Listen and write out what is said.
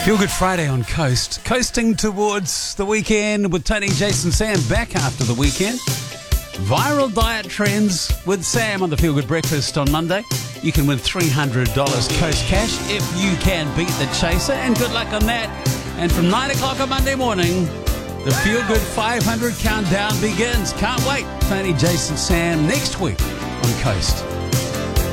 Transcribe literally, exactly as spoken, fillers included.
Feel Good Friday on Coast. Coasting towards the weekend with Tony, Jason, Sam back after the weekend. Viral diet trends with Sam on the Feel Good Breakfast on Monday. You can win three hundred dollars Coast Cash if you can beat the Chaser, and good luck on that. And from nine o'clock on Monday morning, the Feel Good five hundred countdown begins. Can't wait. Tony, Jason, Sam next week on Coast.